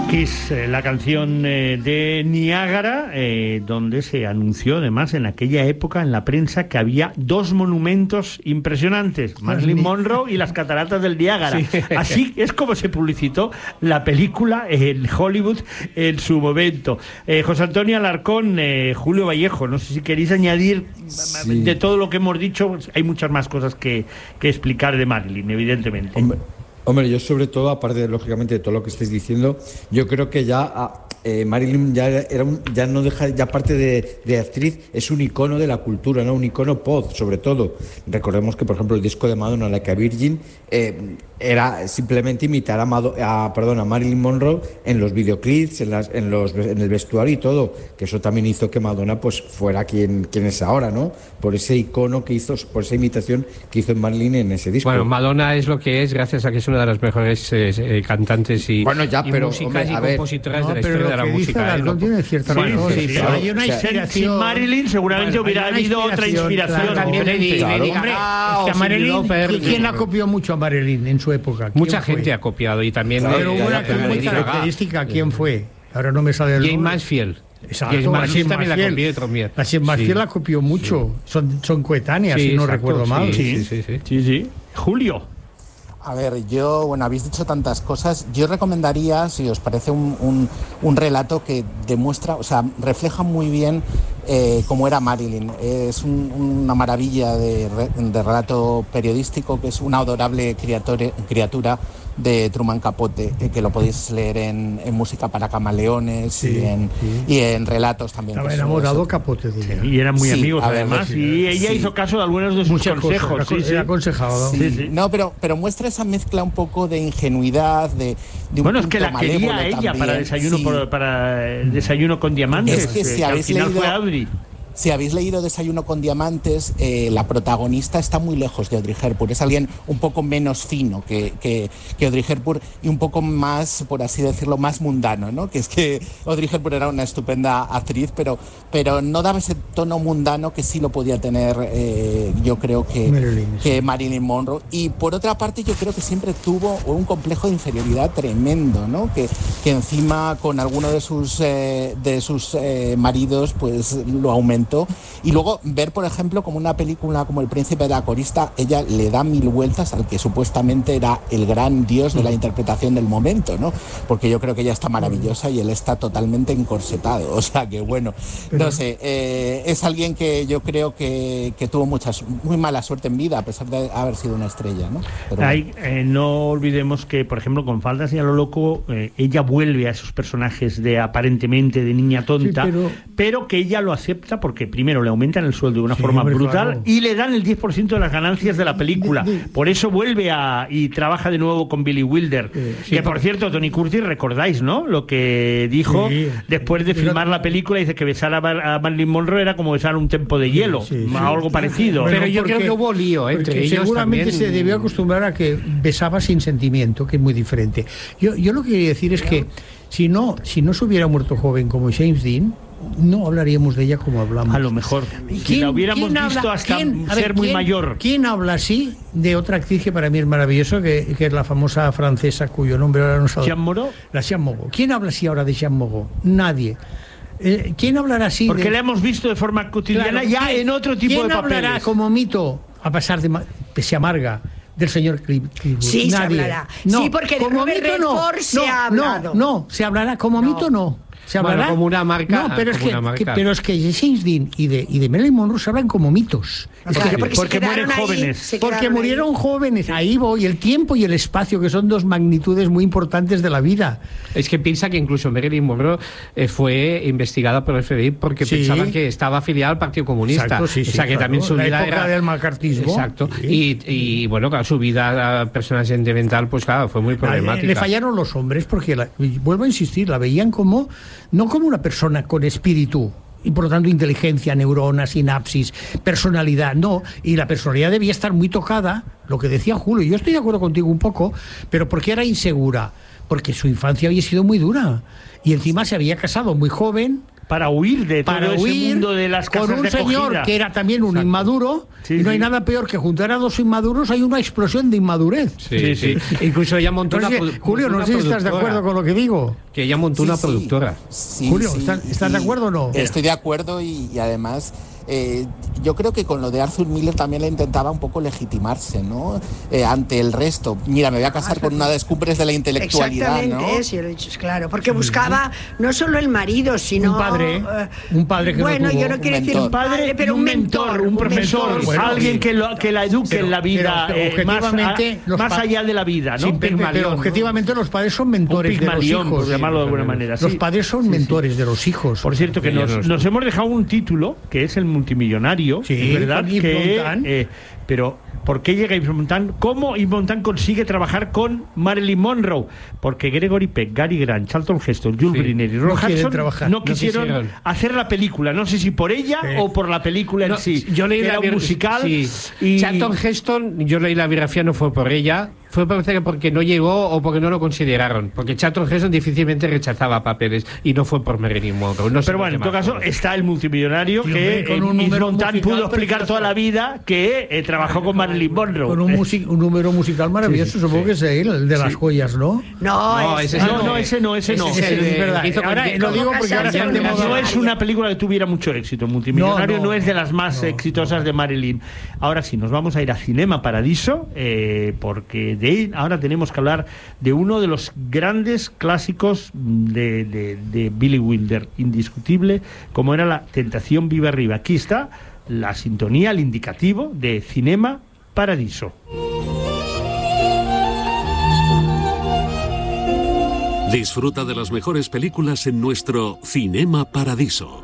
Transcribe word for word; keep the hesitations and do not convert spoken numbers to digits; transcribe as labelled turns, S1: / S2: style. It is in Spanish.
S1: Kiss, eh, la canción eh, de Niágara, eh, donde se anunció además en aquella época en la prensa que había dos monumentos impresionantes, Marilyn Monroe y las cataratas del Niágara. Sí. Así es como se publicitó la película en Hollywood en su momento. Eh, José Antonio Alarcón, eh, Julio Vallejo, no sé si queréis añadir, sí, de todo lo que hemos dicho. Hay muchas más cosas que, que explicar de Marilyn, evidentemente.
S2: Hombre. Hombre, yo sobre todo, aparte de, lógicamente de todo lo que estáis diciendo, yo creo que ya eh, Marilyn ya era un, ya no deja, ya aparte de, de actriz, es un icono de la cultura, ¿no? Un icono pop, sobre todo. Recordemos que, por ejemplo, el disco de Madonna, Like a Virgin, eh, era simplemente imitar a, Mado, a, perdón, a Marilyn Monroe en los videoclips, en, las, en, los, en el vestuario y todo, que eso también hizo que Madonna pues fuera quien, quien es ahora, ¿no? Por ese icono que hizo, por esa imitación que hizo en Marilyn en ese disco.
S3: Bueno, Madonna es lo que es gracias a que es una de las mejores eh, cantantes y,
S2: bueno, ya,
S3: y
S2: pero,
S3: músicas
S2: hombre,
S3: y
S2: ver,
S3: compositoras
S4: no,
S3: de la historia de la música.
S4: ¿eh? No tiene cierta
S1: sí,
S4: razón.
S1: sí, sí,
S4: Sí,
S1: claro.
S4: hay una
S1: O sea,
S4: inspiración.
S1: sin Marilyn seguramente
S4: Bueno,
S1: hubiera habido otra inspiración.
S4: Claro,
S3: también
S1: diferente.
S3: Lady,
S2: Claro.
S3: Lady
S4: Hombre,
S3: Gaga,
S4: es que a
S3: o
S4: Marilyn,
S3: Cyndi Lauper,
S4: ¿quién la copió mucho a Marilyn en su época?
S3: Mucha
S4: fue?
S3: gente ha copiado y también
S2: Claro,
S4: Pero
S3: eh,
S4: una
S3: la-
S4: que muy
S3: Lady Gaga.
S4: característica, ¿quién fue? Ahora no me sale el
S3: Jane
S4: nombre.
S3: Mansfield.
S4: Exacto,
S3: Jane Mansfield
S4: la
S3: también la
S4: Mansfield.
S3: copió también.
S4: La Jane Mansfield
S3: Sí.
S4: la copió mucho. Son, son coetáneas,
S3: Sí,
S4: si no
S3: exacto,
S4: recuerdo mal.
S3: sí.
S1: Sí, sí, sí, sí, sí. Julio.
S5: A ver, yo, bueno, habéis dicho tantas cosas. Yo recomendaría, si os parece, un, un, un relato que demuestra, o sea, refleja muy bien eh, cómo era Marilyn. Es un, una maravilla de, de relato periodístico, que es una adorable criatura, criatura de Truman Capote, eh, que lo podéis leer en, en Música para Camaleones,
S4: Sí,
S5: y, en,
S4: sí.
S5: y en relatos también.
S4: Estaba
S5: que eso-
S4: enamorado
S5: eso-
S4: Capote de ella.
S1: Y eran muy
S5: Sí,
S1: amigos
S5: a ver,
S1: además,
S5: sí,
S1: y ella
S5: sí.
S1: hizo caso de algunos de sus
S4: Muchas
S1: consejos.
S4: cosas.
S1: Sí, sí.
S4: Era aconsejado.
S5: Sí,
S1: Sí, sí.
S5: no, pero, pero muestra esa mezcla un poco de ingenuidad, de, de un
S1: Bueno, es que
S5: punto
S1: la quería
S5: malévolo
S1: ella
S5: también.
S1: para desayuno,
S5: Sí.
S1: por- para el desayuno con diamantes.
S5: Es que si
S1: eh, al
S5: habéis
S1: final
S5: leído-
S1: fue Audrey.
S5: Si habéis leído Desayuno con Diamantes, eh, la protagonista está muy lejos de Audrey Hepburn. Es alguien un poco menos fino que, que, que Audrey Hepburn y un poco más, por así decirlo, más mundano, ¿no? Que es que Audrey Hepburn era una estupenda actriz, pero, pero no daba ese tono mundano que sí lo podía tener, eh, yo creo que
S4: Marilyn,
S5: que
S4: sí.
S5: Marilyn Monroe. Y por otra parte, yo creo que siempre tuvo un complejo de inferioridad tremendo, ¿no? Que, que encima con alguno de sus, eh, de sus eh, maridos, pues lo aumentó. Y luego ver, por ejemplo, como una película como El Príncipe de la Corista, ella le da mil vueltas al que supuestamente era el gran dios de la interpretación del momento, ¿no? Porque yo creo que ella está maravillosa y él está totalmente encorsetado. O sea que, bueno, no sé, eh, es alguien que yo creo que, que tuvo muchas, muy mala suerte en vida, a pesar de haber sido una estrella, ¿no? Pero bueno.
S1: Hay, eh, no olvidemos que, por ejemplo, con Faldas y a lo loco, eh, ella vuelve a esos personajes de aparentemente de niña tonta,
S4: Sí, pero...
S1: pero que ella lo acepta porque primero le aumentan el sueldo de una
S4: Sí,
S1: forma
S4: hombre,
S1: brutal,
S4: claro.
S1: y le dan el diez por ciento de las ganancias de la película.
S4: De- de-
S1: Por eso vuelve a y trabaja de nuevo con Billy Wilder.
S4: Eh, sí,
S1: que por cierto, Tony Curtis, recordáis, ¿no? Lo que dijo
S4: Sí.
S1: después de
S4: Pero-
S1: filmar la película, dice que besar a, Mar- a Marilyn Monroe era como besar un tempo de hielo,
S4: Sí, sí.
S1: algo parecido.
S4: Bueno,
S3: Pero yo
S4: porque-
S3: creo que hubo lío ¿eh? entre
S4: porque
S3: ellos
S4: seguramente
S3: también.
S4: se debió acostumbrar a que besaba sin sentimiento, que es muy diferente. Yo, yo lo que quería decir es que si no, si no se hubiera muerto joven como James Dean, no hablaríamos de ella como hablamos.
S1: A lo mejor. Si
S4: ¿Quién-
S1: la hubiéramos
S4: quién
S1: visto
S4: habla-
S1: hasta
S4: quién- a
S1: ser
S4: ver,
S1: muy
S4: quién-
S1: mayor.
S4: ¿Quién habla así de otra actriz que para mí es maravillosa, que, que es la famosa francesa cuyo nombre ahora no sabe?
S1: Jean Moreau.
S4: La Jean Moreau. ¿Quién habla así ahora de Jean Moreau? Nadie. Eh, ¿Quién hablará así?
S1: Porque
S4: de...
S1: la hemos visto de forma cotidiana
S4: Claro,
S1: ya
S4: ¿quién-
S1: en otro tipo
S4: ¿quién
S1: de papeles.
S4: hablará como mito, a pesar de ma- que se amarga, del señor Clive?
S6: Sí, se
S4: Nadie.
S6: hablará.
S4: No,
S6: Sí, porque de
S4: como
S6: Robert
S4: mito no.
S6: Redford se
S4: no,
S6: ha
S4: no,
S6: hablado.
S4: No, se hablará como
S6: No.
S4: mito no. Se
S3: Bueno,
S4: hablará
S3: como una marca,
S4: No, pero es
S3: como
S4: que,
S3: una marca.
S4: que- pero es que de James Dean y de y de Marilyn Monroe se hablan como mitos. Es
S6: Claro,
S4: que-
S6: porque,
S1: porque
S6: se quedaron
S1: mueren
S6: ahí,
S1: jóvenes.
S6: se
S4: porque
S6: quedaron ahí.
S4: murieron jóvenes, ahí voy, el tiempo y el espacio, que son dos magnitudes muy importantes de la vida.
S3: Es que piensa que incluso Marilyn Monroe eh, fue investigada por el F B I porque
S4: Sí.
S3: pensaban que estaba afiliada al Partido Comunista.
S4: Exacto, sí,
S3: o
S4: sí,
S3: sea que
S4: claro.
S3: también su
S4: La
S3: vida
S4: época
S3: era
S4: del macartismo.
S3: Exacto.
S4: Sí.
S3: Y, y bueno, claro, su vida personal sentimental, pues claro, fue muy problemática.
S4: Le fallaron los hombres porque, la, y vuelvo a insistir, la veían como, no como una persona con espíritu y por lo tanto inteligencia, neuronas, sinapsis, personalidad, no, y la personalidad debía estar muy tocada, lo que decía Julio, yo estoy de acuerdo contigo un poco, pero porque era insegura, porque su infancia había sido muy dura y encima se había casado muy joven
S1: para huir de todo
S4: para
S1: ese
S4: huir
S1: mundo de las casas
S4: con un
S1: de
S4: señor
S1: acogida.
S4: que era también un
S1: Exacto.
S4: inmaduro,
S1: Sí,
S4: y no hay
S1: sí.
S4: nada peor que juntar a dos inmaduros, hay una explosión de inmadurez.
S3: Sí, sí. Incluso ella montó
S4: No
S3: una,
S4: sé,
S3: produ-
S4: Julio, no
S3: una
S4: sé si estás de
S3: productora.
S4: acuerdo con lo que digo.
S3: Que ella montó
S5: Sí,
S3: una
S5: sí.
S3: productora.
S5: Sí,
S4: Julio,
S5: sí,
S4: ¿estás- estás de
S5: sí.
S4: acuerdo o no?
S5: Estoy de acuerdo y, y además eh, yo creo que con lo de Arthur Miller también le intentaba un poco legitimarse, ¿no? Eh, ante el resto. Mira, me voy a casar con una de las cumbres de la intelectualidad,
S6: Exactamente,
S5: ¿no?
S6: sí, lo he dicho, claro, porque buscaba no solo el marido, sino
S4: Un padre,
S6: eh,
S4: un padre que no
S6: bueno,
S4: tuvo.
S6: yo no quiero
S5: Un
S6: decir un
S5: mentor.
S6: padre, pero
S1: y un mentor, un profesor,
S6: mentor,
S4: bueno,
S1: alguien
S4: sí.
S1: que, lo, que la eduque
S4: Pero-
S1: en la vida,
S4: pero- pero
S1: eh, más,
S4: objetivamente,
S1: a-
S4: los
S1: más
S4: pa-
S1: allá de la vida, ¿no?
S4: Sí, Pepe,
S3: Pigmalión,
S4: pero
S3: ¿no?
S4: objetivamente los padres son mentores
S1: Un
S4: de los
S1: Pigmalión,
S4: hijos.
S1: por llamarlo de alguna manera.
S4: Los
S1: sí.
S4: padres son mentores de los hijos.
S1: Por cierto, que
S3: Ella
S1: nos,
S3: no es-
S1: nos hemos dejado un título, que es El multimillonario,
S4: Sí,
S1: es verdad,
S4: con Yves
S1: que,
S4: Montand.
S1: eh, pero ¿por qué llega Yves Montand? ¿Cómo Yves Montand consigue trabajar con Marilyn Monroe? Porque Gregory Peck, Gary Grant, Charlton Heston, Jules
S3: Sí.
S1: Briner y Ron
S4: No quieren
S1: Hudson
S4: trabajar.
S1: no
S4: No
S1: quisieron
S3: quisieron.
S1: hacer la película. No sé si por ella
S4: Sí.
S1: o por la película
S3: No,
S1: en sí.
S3: yo leí
S1: que
S3: la
S1: era un
S3: biog-
S1: musical.
S3: sí.
S1: y
S3: Charlton Heston, yo leí la biografía, no fue por ella, fue parece que porque no llegó o porque no lo consideraron, porque Charlton Heston difícilmente rechazaba papeles y no fue por Marilyn Monroe. No sé
S1: Pero
S3: los
S1: bueno, en todo
S3: demás,
S1: caso,
S3: pero-
S1: está el multimillonario
S4: Sí,
S1: que
S4: hombre, con
S1: eh,
S4: un
S1: Yves
S4: número
S1: Montand
S4: musical
S1: pudo explicar
S4: precioso.
S1: toda la vida que eh, trabajó con Marilyn Monroe.
S4: Con un,
S1: Eh,
S4: musi- un número musical maravilloso,
S3: Sí, sí,
S4: supongo
S3: sí.
S4: que es él, el de las joyas, ¿no?
S6: No,
S3: No,
S6: es-
S3: ese
S1: Ah,
S3: es
S1: no,
S3: el
S1: no,
S3: de-
S1: ese no, ese no.
S3: es el
S4: Ese
S3: de-
S4: es verdad.
S3: que hizo con-
S4: Ahora lo digo porque ahora
S6: casarse
S4: están de
S6: con
S4: moda.
S1: No es una película que tuviera mucho éxito. Multimillonario
S4: No,
S1: no,
S4: no,
S1: es de las más
S4: no,
S1: exitosas de Marilyn. Ahora sí, nos vamos a ir a Cinema Paradiso, eh, porque de ahí ahora tenemos que hablar de uno de los grandes clásicos de, de, de Billy Wilder, indiscutible, como era La Tentación Vive Arriba. Aquí está la sintonía, el indicativo de Cinema Paradiso.
S7: Disfruta de las mejores películas en nuestro Cinema Paradiso.